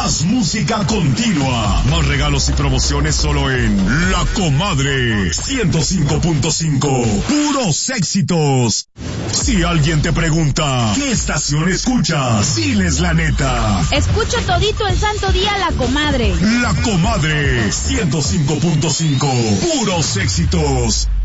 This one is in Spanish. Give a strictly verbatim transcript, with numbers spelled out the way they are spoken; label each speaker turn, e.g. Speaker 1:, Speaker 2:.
Speaker 1: Más música continua. Más regalos y promociones solo en La Comadre. ciento cinco punto cinco. Puros éxitos. Si alguien te pregunta, ¿qué estación escuchas? Diles la neta.
Speaker 2: Escucho todito el santo día La Comadre.
Speaker 1: La Comadre. ciento cinco punto cinco. Puros éxitos.